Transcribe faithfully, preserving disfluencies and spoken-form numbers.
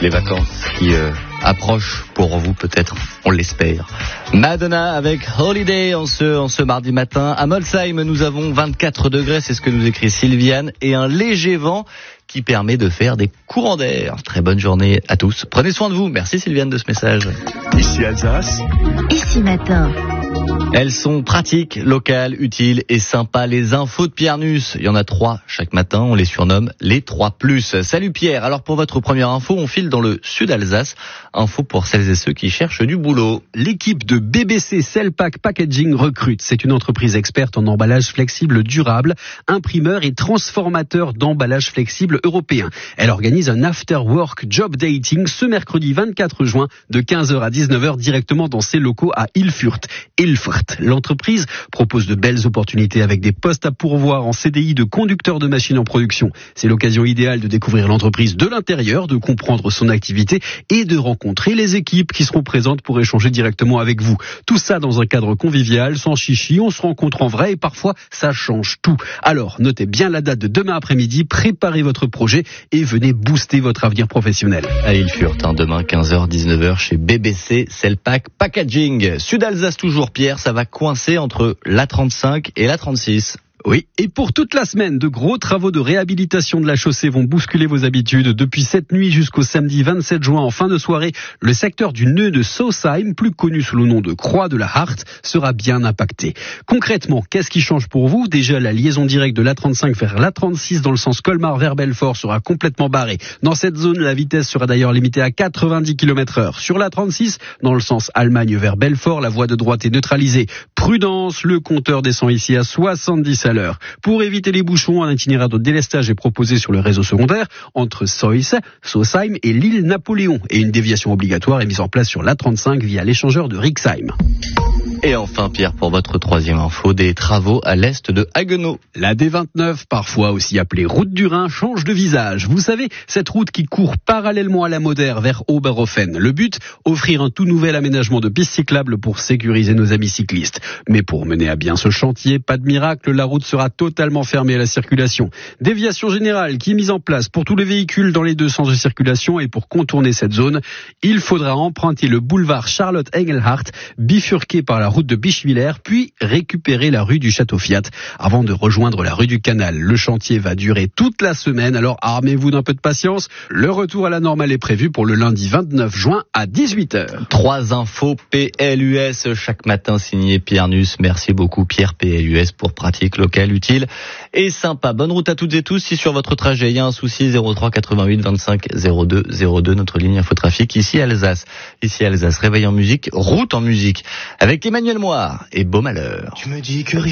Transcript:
les vacances qui euh, approchent pour vous peut-être, on l'espère. Madonna avec Holiday en ce, en ce mardi matin. À Molsheim, nous avons vingt-quatre degrés, c'est ce que nous écrit Sylviane, et un léger vent qui permet de faire des courants d'air. Très bonne journée à tous. Prenez soin de vous. Merci Sylviane de ce message. Ici Alsace. Ici Matin. Elles sont pratiques, locales, utiles et sympas. Les infos de Pierre Nuss, il y en a trois chaque matin, on les surnomme les trois plus. Salut Pierre, alors pour votre première info, on file dans le sud Alsace. Info pour celles et ceux qui cherchent du boulot. L'équipe de B B C Cellpack Packaging recrute. C'est une entreprise experte en emballage flexible durable, imprimeur et transformateur d'emballage flexible européen. Elle organise un after work job dating ce mercredi vingt-quatre juin de quinze heures à dix-neuf heures directement dans ses locaux à Ilfurt. Ilfurt. L'entreprise propose de belles opportunités avec des postes à pourvoir en C D I de conducteur de machines en production. C'est l'occasion idéale de découvrir l'entreprise de l'intérieur, de comprendre son activité et de rencontrer les équipes qui seront présentes pour échanger directement avec vous. Tout ça dans un cadre convivial, sans chichi, on se rencontre en vrai et parfois ça change tout. Alors, notez bien la date de demain après-midi, préparez votre projet et venez booster votre avenir professionnel. À Ilfurt, hein, demain quinze heures dix-neuf heures chez B B C Cellpack Packaging. Sud Alsace toujours Pierre, ça va coincer entre l'A trente-cinq et l'A trente-six. Oui, et pour toute la semaine, de gros travaux de réhabilitation de la chaussée vont bousculer vos habitudes. Depuis cette nuit jusqu'au samedi vingt-sept juin, en fin de soirée, le secteur du nœud de Sausheim, plus connu sous le nom de Croix de la Hart, sera bien impacté. Concrètement, qu'est-ce qui change pour vous ? Déjà, la liaison directe de l'A trente-cinq vers l'A trente-six dans le sens Colmar vers Belfort sera complètement barrée. Dans cette zone, la vitesse sera d'ailleurs limitée à quatre-vingt-dix kilomètres heure. Sur l'A trente-six, dans le sens Allemagne vers Belfort, la voie de droite est neutralisée. Prudence, le compteur descend ici à soixante-dix à l'heure. Pour éviter les bouchons, un itinéraire de délestage est proposé sur le réseau secondaire entre Sois, Sausheim et l'île Napoléon. Et une déviation obligatoire est mise en place sur l'A trente-cinq via l'échangeur de Rixheim. Et enfin Pierre, pour votre troisième info, des travaux à l'est de Haguenau. La D vingt-neuf, parfois aussi appelée route du Rhin, change de visage. Vous savez, cette route qui court parallèlement à la Moder vers Oberhofen. Le but, offrir un tout nouvel aménagement de pistes cyclables pour sécuriser nos amis cyclistes. Mais pour mener à bien ce chantier, pas de miracle, la route sera totalement fermée à la circulation. Déviation générale qui est mise en place pour tous les véhicules dans les deux sens de circulation, et pour contourner cette zone, il faudra emprunter le boulevard Charlotte Engelhardt, bifurqué par la route de Bischwiller, puis récupérer la rue du Château Fiat avant de rejoindre la rue du Canal. Le chantier va durer toute la semaine, alors armez-vous d'un peu de patience. Le retour à la normale est prévu pour le lundi vingt-neuf juin à dix-huit heures. Trois infos P L U S chaque matin signé Pierre Nuss. Merci beaucoup Pierre. P L U S pour pratique locale, utile et sympa. Bonne route à toutes et tous. Si sur votre trajet il y a un souci, zéro trois quatre-vingt-huit vingt-cinq zéro deux zéro deux, notre ligne infotrafic ici Alsace. Ici Alsace, réveil en musique, route en musique avec Emmanuel Moire et Beau Malheur. Tu me dis que rien